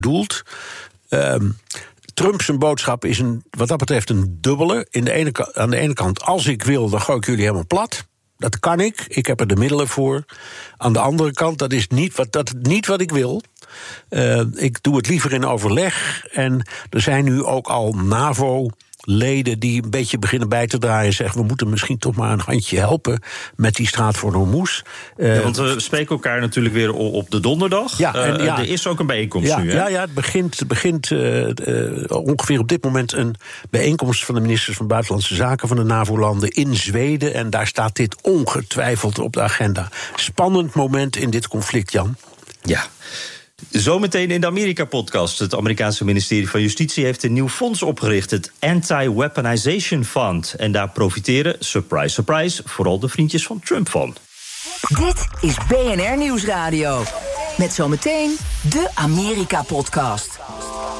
doelt. Trump zijn boodschap is wat dat betreft een dubbele. Aan de ene kant, als ik wil, dan gooi ik jullie helemaal plat. Dat kan ik. Ik heb er de middelen voor. Aan de andere kant, dat is niet wat ik wil. Ik doe het liever in overleg. En er zijn nu ook al NAVO-leden die een beetje beginnen bij te draaien. Zeggen, we moeten misschien toch maar een handje helpen met die straat voor Hormuz. Want we spreken elkaar natuurlijk weer op de donderdag. Er is ook een bijeenkomst nu, hè? Ja, het begint ongeveer op dit moment een bijeenkomst van de ministers van Buitenlandse Zaken van de NAVO-landen in Zweden. En daar staat dit ongetwijfeld op de agenda. Spannend moment in dit conflict, Jan. Ja. Zometeen in de Amerika-podcast. Het Amerikaanse ministerie van Justitie heeft een nieuw fonds opgericht, het Anti-Weaponization Fund. En daar profiteren, surprise, surprise, vooral de vriendjes van Trump van. Dit is BNR Nieuwsradio. Met zometeen de Amerika-podcast.